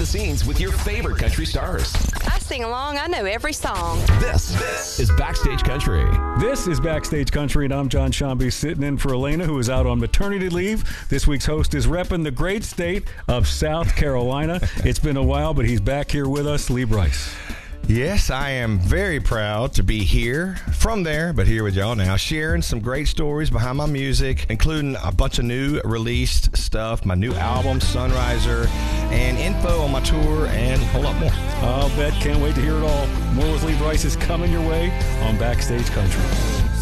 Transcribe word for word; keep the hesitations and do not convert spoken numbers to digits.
scenes with your favorite country stars. I sing along. I know every song. This, this is Backstage Country. This is Backstage Country, and I'm John Shambi sitting in for Elena, who is out on maternity leave. This week's host is repping the great state of South Carolina. It's been a while, but he's back here with us, Lee Brice. Yes, I am very proud to be here, from there, but here with y'all now, sharing some great stories behind my music, including a bunch of new released stuff, my new album, Sunriser, and info on my tour, and a whole lot more. I'll bet. Can't wait to hear it all. More with Lee Brice is coming your way on Backstage Country.